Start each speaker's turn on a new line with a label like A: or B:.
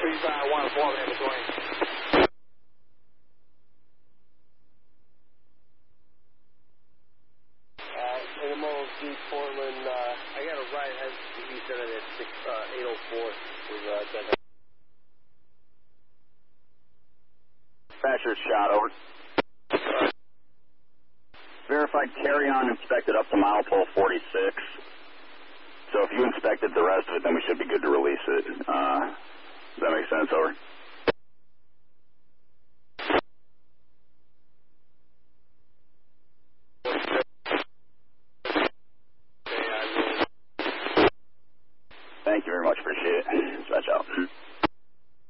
A: please 1-4 in between.
B: NMOC Portland, I got a ride headed to the east end at 804 with Denver.
C: Basher's shot, over. Verified carry-on inspected up to mile pole 46. So if you inspected the rest of it, then we should be good to release it. Does that make sense, over? Thank you very much, appreciate it. Dispatch out.